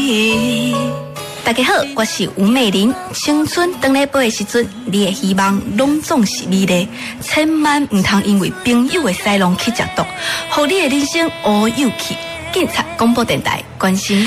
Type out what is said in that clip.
你。大家好，我是吴美玲。青春回来飞的时阵，你的希望拢总是美丽，千万唔通因为朋友的西龙去食毒，互你的人生乌有去。警察广播电台关心你。